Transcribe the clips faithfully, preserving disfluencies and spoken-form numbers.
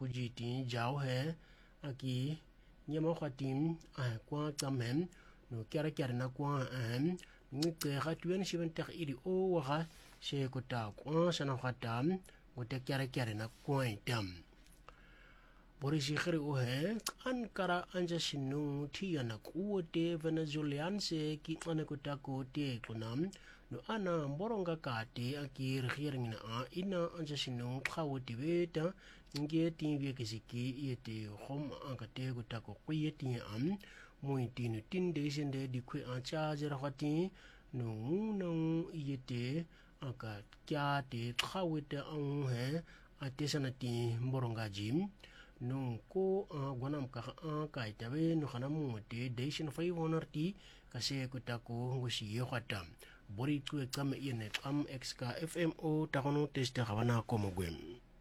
kujiti jao he aki nyama khatim a kwa tamhem no kera kera na kwa am ni ke khatuen shiben tak iri o wa she ko ta kwa sana khatam gote kera kera na kwa dam Borisi khiri o he Ankara anja sinu tia na kuote Venezuelan se ki ane ko ta ko te kunam no ana mboronga kate aki regering na a ina anja sinu khawote beta nge tinwe kisiki yete khom ankate ko ta ko yeti am moiti no tinde sende di kwe an charge ra khati no no yete aka kya te khawote an he atesana ti mboronga jim no ko gwanam ka an ka itabe no khana mote deishin five hundred ti kase ko ta ko ngosi yo khata bori tu kam yene kam xk fmo takono test khabana ko mogwem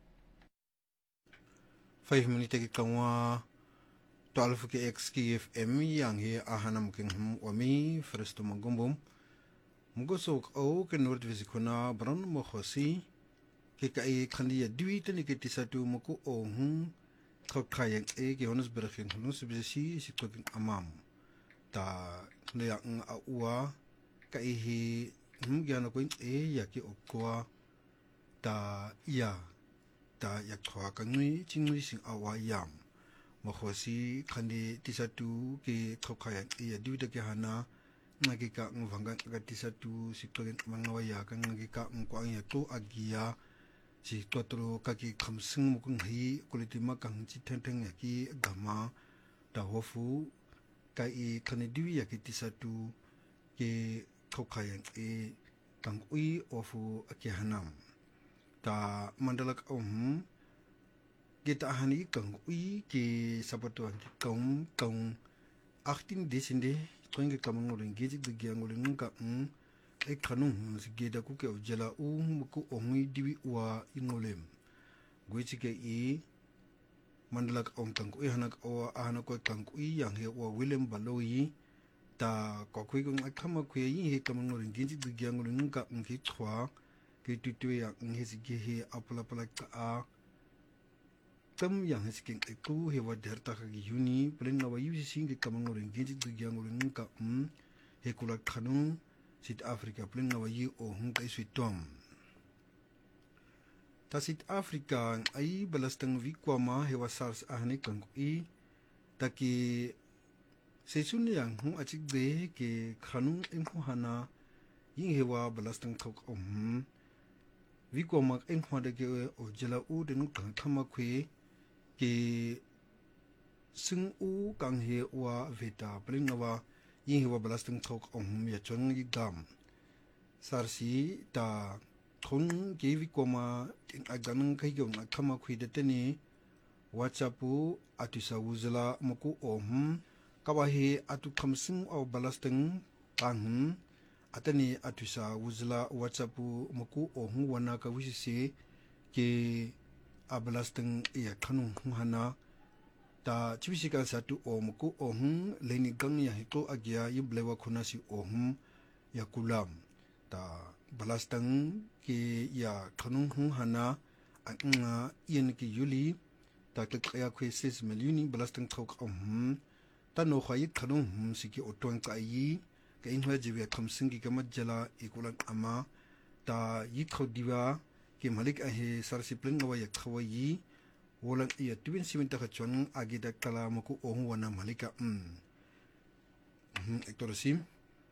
five minute ki kanwa twelve ki xk fm yang he ahanam king hum wami fresto magombom mugosok o ke nord visikona bran mo khosi ke kai khandi ya duite ni ke tisatu moko o hum khayang e ke honus berkhing honus bisi sikokin amam ta ne yang a uwa kai hi hum gyana ko e ya ki okwa ta ya ta yak thwa ka ngui chingui sing awa yam mo khosi khandi tisatu ke khayang e ya duite ke hana ngaki ka ngwanga ka tisatu sikokin mangawa ya ka ngaki ka ngkwang ya to agia si totro kaki khamsing mukung hi kulitima kang chi thenteng yaki gama da hofu kai khane diwi yaki tisatu ke khokhayang e kang ui ofu ake hanam ta mandalak om kita hani kang ui ke sabato kang kang achtin desinde twenge kamangoring gejik de gyangoring ka um e kanung sigeda ku ke ojala u muku ongi diwi wa ingolem gwichi ke i mandalak ong tang ku hanak o ahana ko tang ku yang he wa willem baloi ta ko ku gung akama ku yi he kamangor nginji digyangol nka ngi thwa ke tutu ya ngi sigi he apla pala ka a tam yang sigi ku he wa derta ka gi yuni plen na wa yu singi kamangor nginji digyangol nka um he kula kanung South Africa plen na wayi o hung kai switom ta South Africa ai balastang wikwama hewa SARS ahne kang i taki sesun yang hung achik de ke khanung enghu hana ying hewa balastang thok om wikwama enghu de ke o jela u de nu kang thama khwe ke sing u kang he wa veta plen na wa ying hewa balastang thok om ya chong yi gam sarsi ta thon gevi koma ting aganang kai gyong akhama khuide teni whatsappu atisa uzla moku om kawahi atu khamsing au balastang tang atani atisa uzla whatsappu moku ohun wana ka wisise ke abalastang ya khanung hana ta chibisika satu omku ohun leni gang ya hito agya yiblewa khunasi ohum ya kulam ta balastang ke ya khanung hu hana anga yen ki yuli ta klaya khwe six million balastang thok ohum ta no khai khanung hum siki otong ka yi ke inhwa jiwe khamsing ki kamat jala ikulan ama ta yi khodiwa ke malik ahe sarsiplen ngawa ya khwayi wolang iya twin simin ta khachon agida kala moku ohun wana malika um Hector sim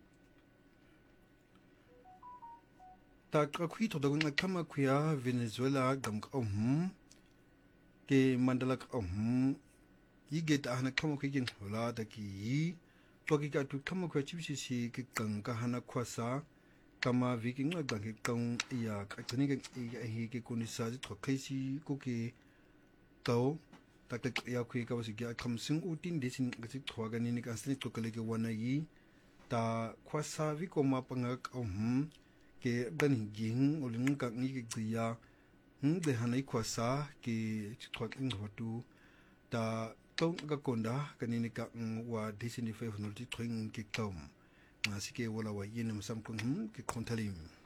ta kakhui to dagun kama khuya Venezuela gam ohum ke mandalak ohum yiget ahna kama khigin hola da ki to ki ka tu kama khwa chibisi si ke kang ka hana khwasa kama viking la dang kang ya ka tani ke hi ke kunisa to khaisi ko ke tau tak ya kui ka wasi ga khamsing utin desin gasi thwagani ni ka sni to kale ke wana yi ta khwasa vi ko ma panga um ke dan ging ulin ka ni ke ya hm de hanai khwasa ke thwak ing hotu ta tong ka konda kanini ka wa desin ni fe honolti thwing ke kam ngasike wala wa yin sam kun ke konthalim